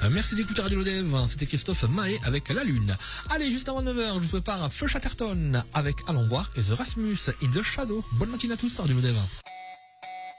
Merci d'écouter Radio Lodev, c'était Christophe Mahé avec La Lune. Allez, juste avant 9h, je vous prépare Feu Chatterton avec Allons voir et The Rasmus in the Shadow. Bonne matinée à tous, Radio Lodev.